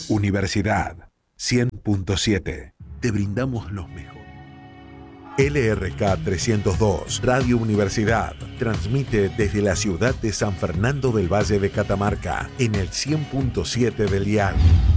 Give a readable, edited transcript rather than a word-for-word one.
Universidad 100.7. Te brindamos los mejores. LRK 302, Radio Universidad, transmite desde la ciudad de San Fernando del Valle de Catamarca, en el 100.7 del dial.